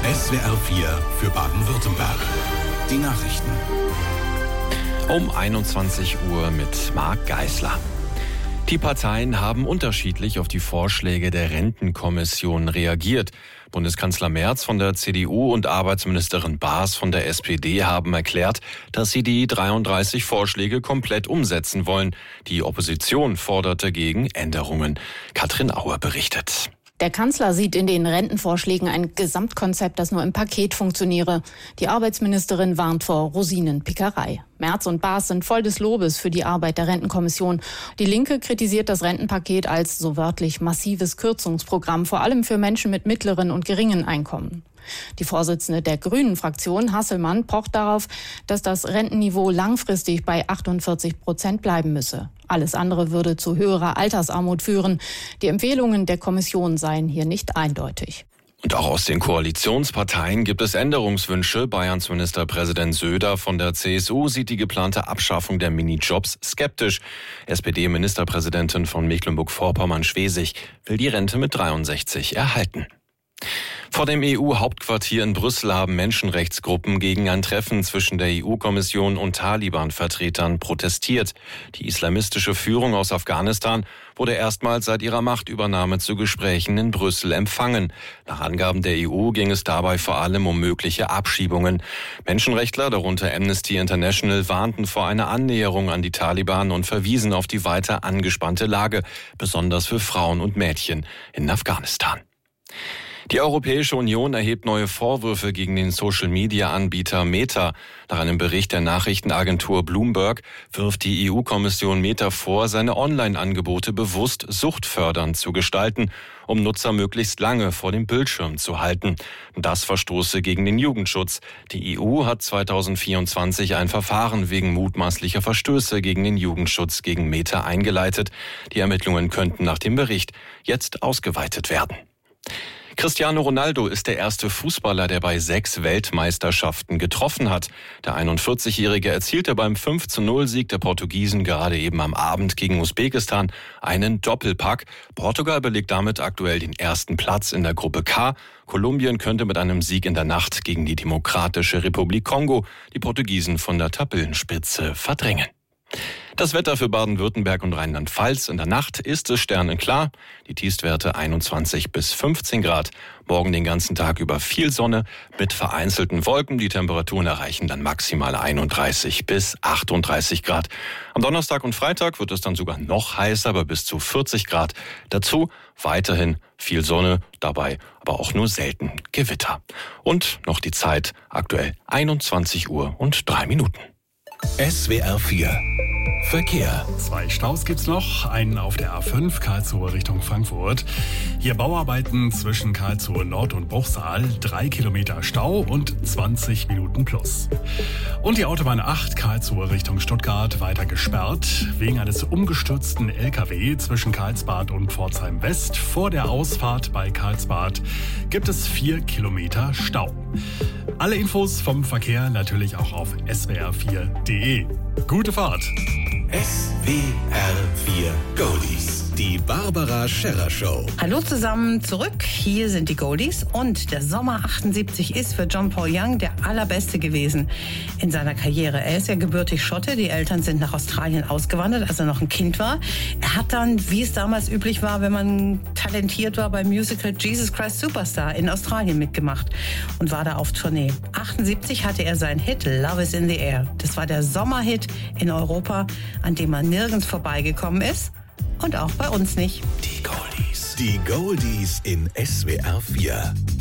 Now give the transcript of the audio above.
SWR 4 für Baden-Württemberg. Die Nachrichten. Um 21 Uhr mit Marc Geisler. Die Parteien haben unterschiedlich auf die Vorschläge der Rentenkommission reagiert. Bundeskanzler Merz von der CDU und Arbeitsministerin Baas von der SPD haben erklärt, dass sie die 33 Vorschläge komplett umsetzen wollen. Die Opposition fordert dagegen Änderungen. Katrin Auer berichtet. Der Kanzler sieht in den Rentenvorschlägen ein Gesamtkonzept, das nur im Paket funktioniere. Die Arbeitsministerin warnt vor Rosinenpickerei. Merz und Baas sind voll des Lobes für die Arbeit der Rentenkommission. Die Linke kritisiert das Rentenpaket als, so wörtlich, massives Kürzungsprogramm, vor allem für Menschen mit mittleren und geringen Einkommen. Die Vorsitzende der Grünen-Fraktion, Hasselmann, pocht darauf, dass das Rentenniveau langfristig bei 48% bleiben müsse. Alles andere würde zu höherer Altersarmut führen. Die Empfehlungen der Kommission seien hier nicht eindeutig. Und auch aus den Koalitionsparteien gibt es Änderungswünsche. Bayerns Ministerpräsident Söder von der CSU sieht die geplante Abschaffung der Minijobs skeptisch. SPD-Ministerpräsidentin von Mecklenburg-Vorpommern-Schwesig will die Rente mit 63 erhalten. Vor dem EU-Hauptquartier in Brüssel haben Menschenrechtsgruppen gegen ein Treffen zwischen der EU-Kommission und Taliban-Vertretern protestiert. Die islamistische Führung aus Afghanistan wurde erstmals seit ihrer Machtübernahme zu Gesprächen in Brüssel empfangen. Nach Angaben der EU ging es dabei vor allem um mögliche Abschiebungen. Menschenrechtler, darunter Amnesty International, warnten vor einer Annäherung an die Taliban und verwiesen auf die weiter angespannte Lage, besonders für Frauen und Mädchen in Afghanistan. Die Europäische Union erhebt neue Vorwürfe gegen den Social-Media-Anbieter Meta. Nach einem Bericht der Nachrichtenagentur Bloomberg wirft die EU-Kommission Meta vor, seine Online-Angebote bewusst suchtfördernd zu gestalten, um Nutzer möglichst lange vor dem Bildschirm zu halten. Das verstoße gegen den Jugendschutz. Die EU hat 2024 ein Verfahren wegen mutmaßlicher Verstöße gegen den Jugendschutz gegen Meta eingeleitet. Die Ermittlungen könnten nach dem Bericht jetzt ausgeweitet werden. Cristiano Ronaldo ist der erste Fußballer, der bei 6 Weltmeisterschaften getroffen hat. Der 41-Jährige erzielte beim 5:0-Sieg der Portugiesen gerade eben am Abend gegen Usbekistan einen Doppelpack. Portugal belegt damit aktuell den ersten Platz in der Gruppe K. Kolumbien könnte mit einem Sieg in der Nacht gegen die Demokratische Republik Kongo die Portugiesen von der Tabellenspitze verdrängen. Das Wetter für Baden-Württemberg und Rheinland-Pfalz: In der Nacht ist es sternenklar. Die Tiefstwerte 21 bis 15 Grad. Morgen den ganzen Tag über viel Sonne mit vereinzelten Wolken. Die Temperaturen erreichen dann maximal 31 bis 38 Grad. Am Donnerstag und Freitag wird es dann sogar noch heißer, aber bis zu 40 Grad. Dazu weiterhin viel Sonne, dabei aber auch nur selten Gewitter. Und noch die Zeit, aktuell 21 Uhr und 3 Minuten. SWR 4 Verkehr. 2 Staus gibt's noch, einen auf der A5 Karlsruhe Richtung Frankfurt. Hier Bauarbeiten zwischen Karlsruhe Nord und Bruchsal, 3 Kilometer Stau und 20 Minuten plus. Und die Autobahn 8 Karlsruhe Richtung Stuttgart weiter gesperrt, wegen eines umgestürzten LKW zwischen Karlsbad und Pforzheim West. Vor der Ausfahrt bei Karlsbad gibt es 4 Kilometer Stau. Alle Infos vom Verkehr natürlich auch auf swr4.de. Gute Fahrt! SWR 4 Goldies. Die Barbara Scherrer Show. Hallo zusammen zurück. Hier sind die Goldies. Und der Sommer 78 ist für John Paul Young der allerbeste gewesen in seiner Karriere. Er ist ja gebürtig Schotte. Die Eltern sind nach Australien ausgewandert, als er noch ein Kind war. Er hat dann, wie es damals üblich war, wenn man talentiert war, beim Musical Jesus Christ Superstar in Australien mitgemacht und war da auf Tournee. 78 hatte er seinen Hit Love is in the Air. Das war der Sommerhit in Europa, an dem man nirgends vorbeigekommen ist. Und auch bei uns nicht. Die Goldies. Die Goldies in SWR 4.